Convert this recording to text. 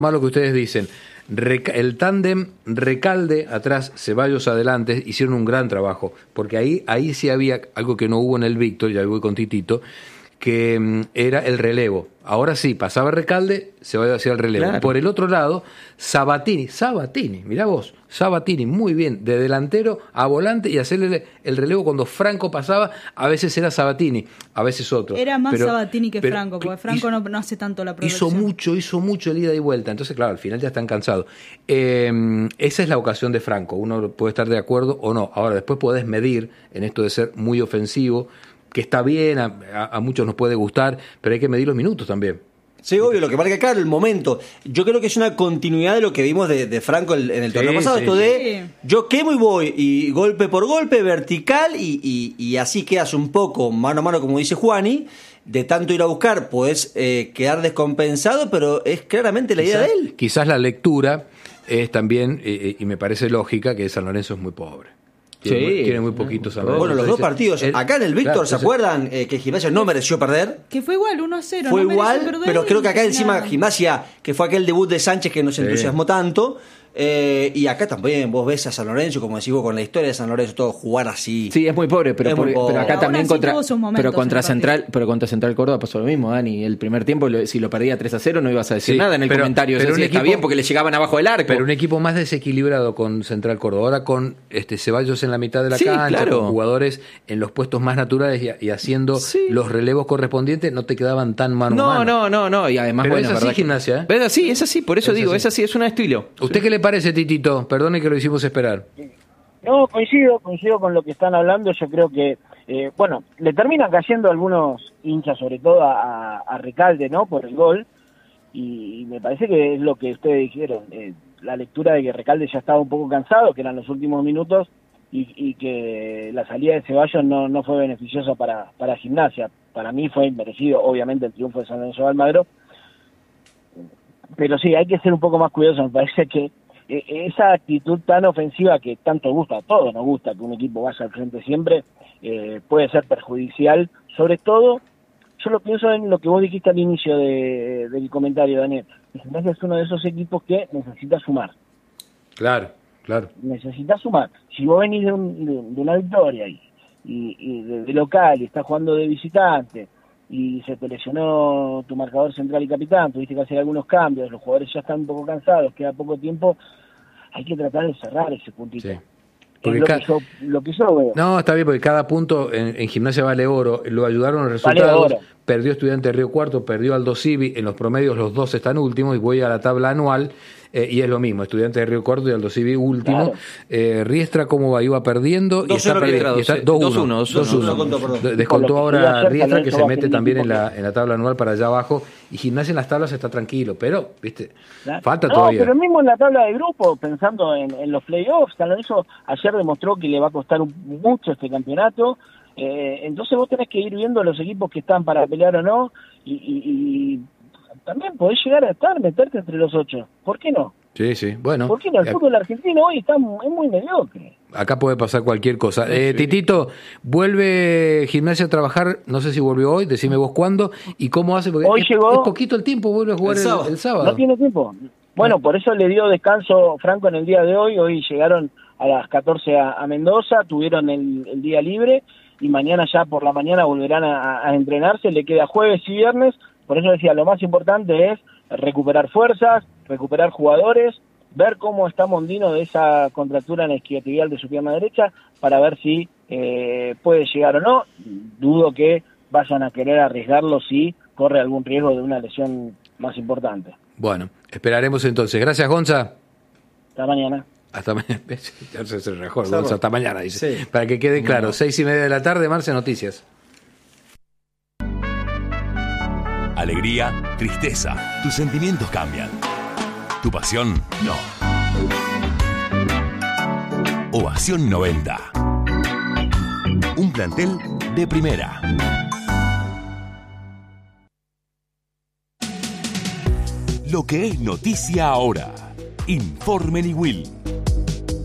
Más lo que ustedes dicen. El tándem Recalde atrás, Ceballos adelante, hicieron un gran trabajo, porque ahí sí había algo que no hubo en el Víctor, ya voy con Titito, que era el relevo. Ahora sí, pasaba Recalde, Ceballos hacía el relevo. Claro. Por el otro lado, Sabatini, mirá vos, Sabatini, muy bien, de delantero a volante y hacerle el relevo cuando Franco pasaba, a veces era Sabatini, a veces otro. Era más Sabatini que Franco, porque Franco no hace tanto la producción. Hizo mucho el ida y vuelta, entonces claro, al final ya están cansados. Esa es la ocasión de Franco, uno puede estar de acuerdo o no. Ahora, después podés medir en esto de ser muy ofensivo, que está bien, a muchos nos puede gustar, pero hay que medir los minutos también. Sí, obvio, lo que marca claro, el momento. Yo creo que es una continuidad de lo que vimos de Franco en el torneo pasado. Esto de yo quemo y voy, y golpe por golpe, vertical, y así quedas un poco mano a mano, como dice Juani. De tanto ir a buscar, podés quedar descompensado, pero es claramente la idea de él. Quizás la lectura es también, y me parece lógica, que San Lorenzo es muy pobre. Tiene muy poquitos San Lorenzo. Bueno, los dos partidos. Acá en el Víctor, claro, ¿se acuerdan que Gimnasia no mereció perder? Que fue igual, 1-0. Fue igual, pero creo que acá encima Gimnasia, que fue aquel debut de Sánchez que nos entusiasmó tanto. Y acá también vos ves a San Lorenzo, como decís vos, con la historia de San Lorenzo, todo jugar así. Sí, es muy pobre, pero acá también contra Central Córdoba pasó lo mismo, Dani. El primer tiempo, si lo perdía 3-0, no ibas a decir nada en el comentario. Pero está bien porque le llegaban abajo del arco. Pero un equipo más desequilibrado con Central Córdoba, ahora con Ceballos en la mitad de la cancha, claro, con jugadores en los puestos más naturales y haciendo los relevos correspondientes, no te quedaban tan mano a mano. No, y además, pero bueno, es así, ¿verdad? Gimnasia, es así, por eso digo, es así, es un estilo. ¿Usted qué le parece, Titito? Perdone que lo hicimos esperar. No, coincido con lo que están hablando. Yo creo que, le terminan cayendo algunos hinchas, sobre todo a Recalde, ¿no? Por el gol. Y me parece que es lo que ustedes dijeron. La lectura de que Recalde ya estaba un poco cansado, que eran los últimos minutos, y que la salida de Ceballos no fue beneficiosa para Gimnasia. Para mí fue merecido, obviamente, el triunfo de San Lorenzo de Almagro. Pero sí, hay que ser un poco más cuidadoso. Me parece que esa actitud tan ofensiva que tanto gusta, a todos nos gusta que un equipo vaya al frente siempre, puede ser perjudicial. Sobre todo, yo lo pienso en lo que vos dijiste al inicio del comentario, Daniel. Gimnasia es uno de esos equipos que necesita sumar. Claro. Necesita sumar. Si vos venís de una victoria y de local y estás jugando de visitante y se te lesionó tu marcador central y capitán, tuviste que hacer algunos cambios, los jugadores ya están un poco cansados, queda poco tiempo, hay que tratar de cerrar ese puntito. Sí. Porque lo que yo veo. No, está bien, porque cada punto en Gimnasia vale oro. Lo ayudaron los resultados. Perdió Estudiantes de Río Cuarto, perdió Aldo Civi. En los promedios los dos están últimos. Y voy a la tabla anual y es lo mismo. Estudiantes de Río Cuarto y Aldo Civi último. Claro. Riestra, ¿cómo va? Iba perdiendo. 2-1. Descontó ahora Riestra, que se mete también en la tabla anual para allá abajo. Y Gimnasia en las tablas está tranquilo. Pero, viste, falta todavía. Pero mismo en la tabla de grupo, pensando en los playoffs, San Lorenzo ayer demostró que le va a costar mucho este campeonato. Entonces vos tenés que ir viendo los equipos que están para pelear o no, y también podés llegar a meterte entre los 8. ¿Por qué no? Sí, bueno. ¿Por qué no? El fútbol argentino hoy es muy mediocre. Acá puede pasar cualquier cosa. Titito, ¿vuelve Gimnasia a trabajar? No sé si volvió hoy, decime vos cuándo y cómo hace, porque hoy llegó, es poquito el tiempo, vuelve a jugar el sábado. No tiene tiempo. Bueno, por eso le dio descanso Franco en el día de hoy. Hoy llegaron a las 14 a Mendoza, tuvieron el día libre y mañana ya por la mañana volverán a entrenarse. Le queda jueves y viernes. Por eso decía, lo más importante es recuperar fuerzas, recuperar jugadores, ver cómo está Mondino de esa contractura en isquiotibial de su pierna derecha para ver si puede llegar o no. Dudo que vayan a querer arriesgarlo si corre algún riesgo de una lesión más importante. Bueno, esperaremos entonces. Gracias, Gonza. Hasta mañana. Hasta mañana. Gonza, hasta mañana, dice. Sí. Para que quede claro, 6:30 de la tarde, Marce, noticias. Alegría, tristeza, tus sentimientos cambian. Tu pasión, no. Ovación 90. Un plantel de primera. Lo que es noticia ahora. Informe Niwil.